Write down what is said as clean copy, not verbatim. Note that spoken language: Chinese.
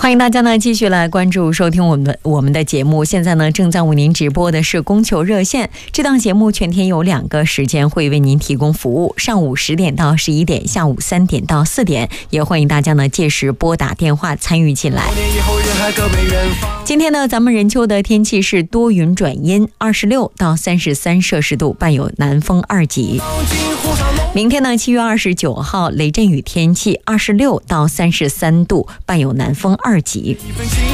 欢迎大家呢继续来关注收听我们的节目。现在呢正在为您直播的是供求热线，这档节目全天有2个时间会为您提供服务，上午10点到11点，下午3点到4点，也欢迎大家呢届时拨打电话参与进来。今天呢咱们任丘的天气是多云转阴，26到33摄氏度，伴有南风2级。明天呢7月29号雷阵雨天气，26到33度，伴有南风2级。